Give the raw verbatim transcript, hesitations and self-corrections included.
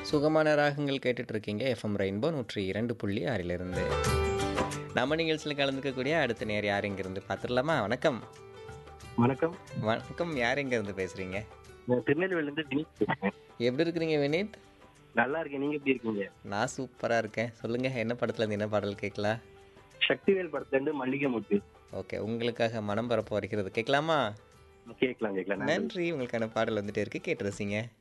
சுகமான ராகங்கள் கேட்டுட்டு இருக்கீங்க எஃப்எம் ரெயின்போ நூற்றி இரண்டு புள்ளி ஆறிலிருந்து. நம்ம நிகழ்ச்சியில் கலந்துக்கக்கூடிய அடுத்த நேர் யார் இங்கிருந்து பார்த்துடலாமா? வணக்கம். வணக்கம். வணக்கம். யார் இருந்து பேசுறீங்க? நான் திருநெல்வேலியிலேருந்து வினீத் பேசுறேன். எப்படி இருக்கிறீங்க வினீத்? நல்லா இருக்கேன். நீங்க எப்படி இருக்கீங்க? நான் சூப்பராக இருக்கேன். சொல்லுங்க, என்ன படத்துல இருந்து என்ன பாடல் கேட்கலாம்? சக்திவேல் படத்துலேருந்து மல்லிகை முட்டு. ஓகே, உங்களுக்காக மனம் பரப்ப வரைக்கிறது கேட்கலாமா? கேட்கலாம் கேட்கலாம். நன்றி. நன்றி. உங்களுக்கான பாடல் வந்துட்டே இருக்கு, கேட்டு ரசிங்க.